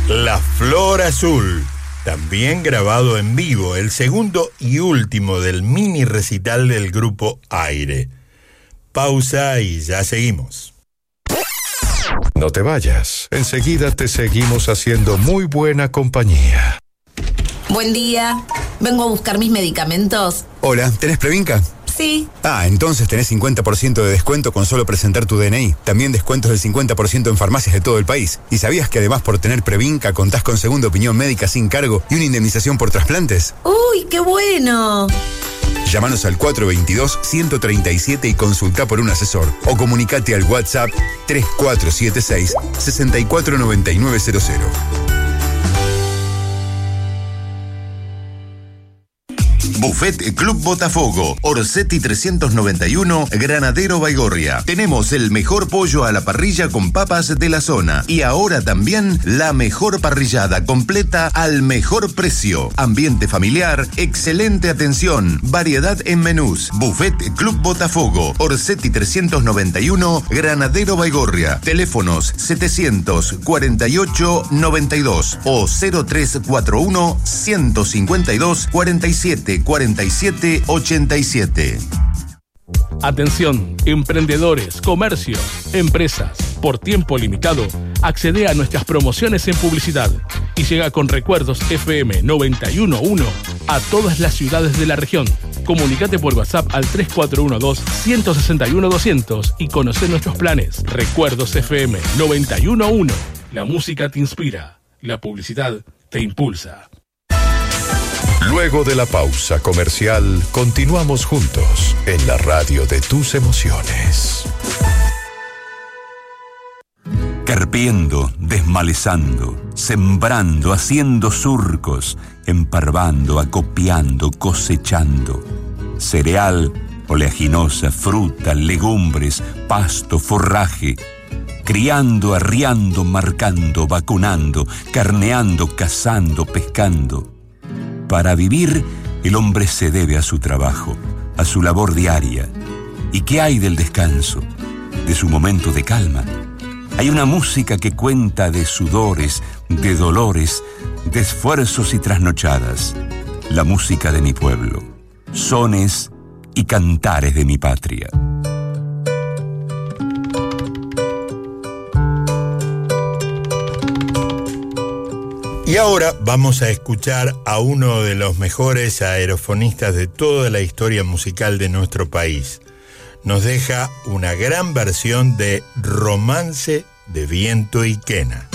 La Flor Azul, también grabado en vivo, el segundo y último del mini recital del grupo Aire. Pausa y ya seguimos. No te vayas, enseguida te seguimos haciendo muy buena compañía. Buen día, vengo a buscar mis medicamentos. Hola, ¿tenés Previnca? Sí. Entonces tenés 50% de descuento con solo presentar tu DNI. También descuentos del 50% en farmacias de todo el país. ¿Y sabías que además por tener Previnca contás con segunda opinión médica sin cargo y una indemnización por trasplantes? ¡Uy, qué bueno! Llámanos al 422-137 y consultá por un asesor. O comunicate al WhatsApp 3476-649900. Buffet Club Botafogo, Orsetti 391, Granadero Baigorria. Tenemos el mejor pollo a la parrilla con papas de la zona. Y ahora también la mejor parrillada completa al mejor precio. Ambiente familiar, excelente atención, variedad en menús. Buffet Club Botafogo, Orsetti 391, Granadero Baigorria. Teléfonos 748-92 o 0341-152-47 4787. Atención, emprendedores, comercio, empresas. Por tiempo limitado, accede a nuestras promociones en publicidad y llega con Recuerdos FM 91.1 a todas las ciudades de la región. Comunícate por WhatsApp al 3412-161-200 y conoce nuestros planes. Recuerdos FM 91.1. La música te inspira, la publicidad te impulsa. Luego de la pausa comercial, continuamos juntos en la radio de tus emociones. Carpiendo, desmalezando, sembrando, haciendo surcos, emparvando, acopiando, cosechando. Cereal, oleaginosa, fruta, legumbres, pasto, forraje. Criando, arriando, marcando, vacunando, carneando, cazando, pescando. Para vivir, el hombre se debe a su trabajo, a su labor diaria. ¿Y qué hay del descanso? De su momento de calma. Hay una música que cuenta de sudores, de dolores, de esfuerzos y trasnochadas. La música de mi pueblo. Sones y cantares de mi patria. Y ahora vamos a escuchar a uno de los mejores aerofonistas de toda la historia musical de nuestro país. Nos deja una gran versión de Romance de Viento y Quena.